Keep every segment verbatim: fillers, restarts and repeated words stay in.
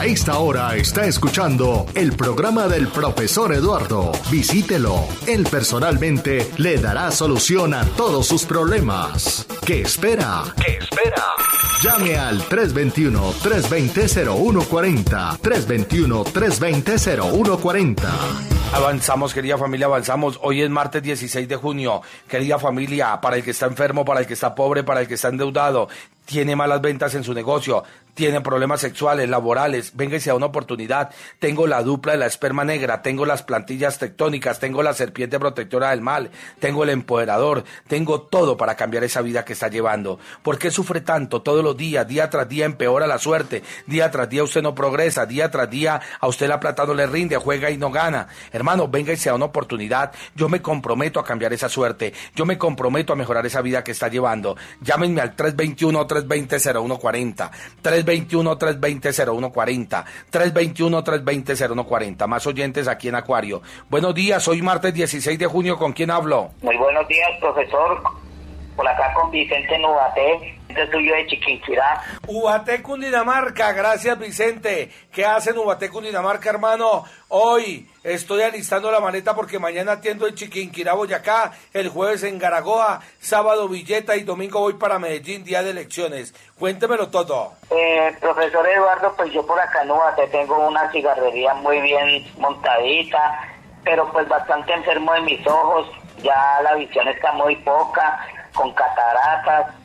A esta hora está escuchando el programa del profesor Eduardo. Visítelo. Él personalmente le dará solución a todos sus problemas. ¿Qué espera? ¿Qué espera? Llame al tres dos uno, tres dos cero, cero uno cuatro cero, tres dos uno, tres dos cero, cero uno cuatro cero. Avanzamos, querida familia, avanzamos. Hoy es martes dieciséis de junio. Querida familia, para el que está enfermo, para el que está pobre, para el que está endeudado, tiene malas ventas en su negocio, tiene problemas sexuales, laborales, venga y sea una oportunidad. Tengo la dupla de la esperma negra, tengo las plantillas tectónicas, tengo la serpiente protectora del mal, tengo el empoderador, tengo todo para cambiar esa vida que está llevando. ¿Por qué sufre tanto? Todos los días, día tras día empeora la suerte, día tras día usted no progresa, día tras día a usted la plata no le rinde, juega y no gana. Hermano, venga y sea una oportunidad. Yo me comprometo a cambiar esa suerte, yo me comprometo a mejorar esa vida que está llevando. Llámenme al tres dos uno, tres dos cero, cero uno cuatro cero, tres dos uno, tres dos cero, cero uno cuatro cero, tres dos uno, tres dos cero, cero uno cuatro cero. Más oyentes aquí en Acuario. Buenos días, hoy martes dieciséis de junio, ¿con quién hablo? Muy buenos días, profesor. Por acá con Vicente Nubaté, este suyo de Chiquinquirá. Ubaté, Cundinamarca, gracias Vicente. ¿Qué hacen Ubaté, Cundinamarca, hermano? Hoy estoy alistando la maleta porque mañana atiendo en Chiquinquirá, Boyacá, el jueves en Garagoa, sábado Villeta y domingo voy para Medellín, día de elecciones. Cuéntemelo todo. Eh, profesor Eduardo, pues yo por acá en Ubaté tengo una cigarrería muy bien montadita, pero pues bastante enfermo de mis ojos, ya la visión está muy poca, con cataratas.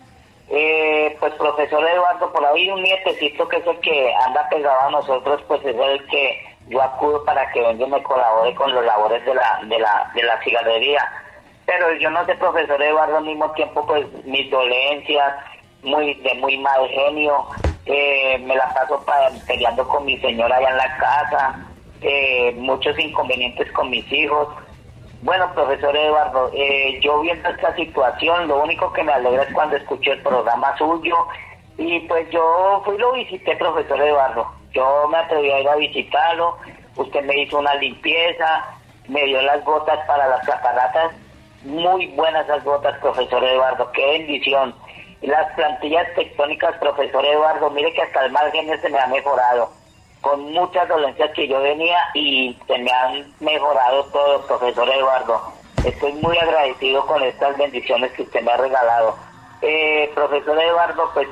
Eh, pues profesor Eduardo, por ahí un nietecito que es el que anda pegado a nosotros, pues es el que yo acudo para que venga y me colabore con los labores de la de la de la cigarrería. Pero yo no sé, profesor Eduardo, al mismo tiempo pues mis dolencias, muy de muy mal genio, eh, me la paso pa, peleando con mi señora allá en la casa, eh, muchos inconvenientes con mis hijos. Bueno, profesor Eduardo, eh, yo viendo esta situación, lo único que me alegra es cuando escuché el programa suyo, y pues yo fui y lo visité, profesor Eduardo. Yo me atreví a ir a visitarlo, usted me hizo una limpieza, me dio las gotas para las cataratas, muy buenas las gotas, profesor Eduardo, qué bendición. Y las plantillas tectónicas, profesor Eduardo, mire que hasta el mal genio se me ha mejorado, con muchas dolencias que yo venía y se me han mejorado todo, profesor Eduardo. Estoy muy agradecido con estas bendiciones que usted me ha regalado. Eh, profesor Eduardo, pues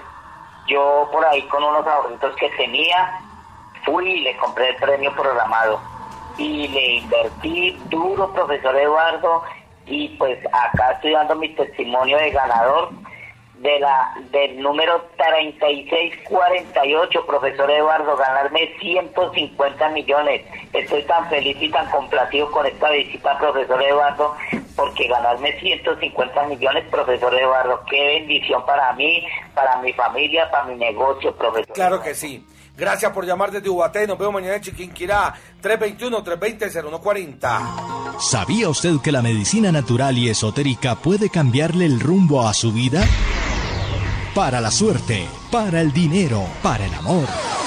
yo por ahí con unos ahorritos que tenía, fui y le compré el premio programado y le invertí duro, profesor Eduardo, y pues acá estoy dando mi testimonio de ganador de la del número treinta y seis cuarenta y ocho, profesor Eduardo, ganarme ciento cincuenta millones. Estoy tan feliz y tan complacido con esta visita, profesor Eduardo, porque ganarme ciento cincuenta millones, profesor Eduardo, qué bendición para mí, para mi familia, para mi negocio, profesor. Claro que sí. Gracias por llamar desde Ubaté. Nos vemos mañana en Chiquinquirá. tres dos uno, tres dos cero, cero uno cuatro cero. ¿Sabía usted que la medicina natural y esotérica puede cambiarle el rumbo a su vida? Para la suerte, para el dinero, para el amor.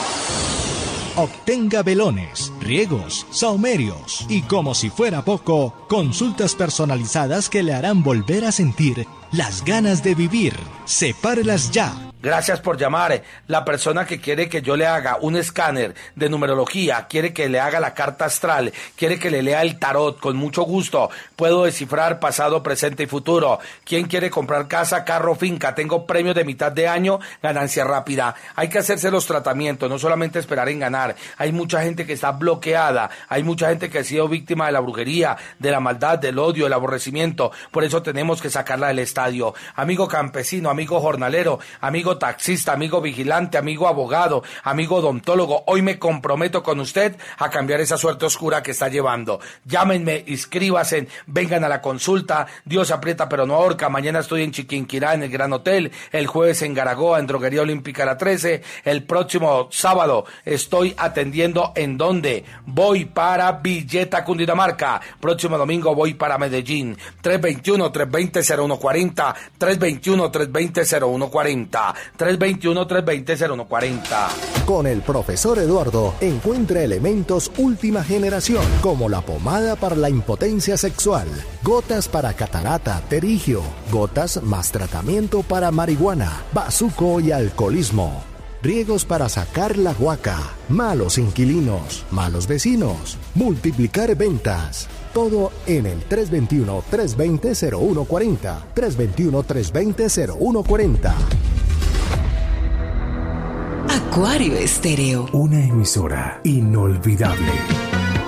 Obtenga velones, riegos, saumerios y, como si fuera poco, consultas personalizadas que le harán volver a sentir las ganas de vivir. Sepárelas ya. Gracias por llamar. La persona que quiere que yo le haga un escáner de numerología, quiere que le haga la carta astral, quiere que le lea el tarot, con mucho gusto. Puedo descifrar pasado, presente y futuro. ¿Quién quiere comprar casa, carro, finca? Tengo premios de mitad de año, ganancia rápida. Hay que hacerse los tratamientos, no solamente esperar en ganar. Hay mucha gente que está bloqueada, hay mucha gente que ha sido víctima de la brujería, de la maldad, del odio, del aborrecimiento. Por eso tenemos que sacarla del estadio. Amigo campesino, amigo jornalero, amigo taxista, amigo vigilante, amigo abogado, amigo odontólogo, hoy me comprometo con usted a cambiar esa suerte oscura que está llevando. Llámenme, inscríbase, vengan a la consulta. Dios aprieta pero no ahorca. Mañana estoy en Chiquinquirá, en el Gran Hotel, el jueves en Garagoa, en Droguería Olímpica La trece, el próximo sábado estoy atendiendo en donde voy para Villeta, Cundinamarca, próximo domingo voy para Medellín. Tres dos uno, tres dos cero, cero uno cuatro cero, tres dos uno, tres dos cero, cero uno cuatro cero, tres dos uno, tres dos cero, cero uno cuatro cero. Con el profesor Eduardo encuentra elementos última generación, como la pomada para la impotencia sexual, gotas para catarata, terigio, gotas más tratamiento para marihuana, bazuco y alcoholismo. riegos para sacar la huaca, malos inquilinos, malos vecinos, multiplicar ventas. Todo en el tres dos uno, tres dos cero, cero uno cuatro cero, tres dos uno, tres dos cero, cero uno cuatro cero. Acuario Estéreo. Una emisora inolvidable.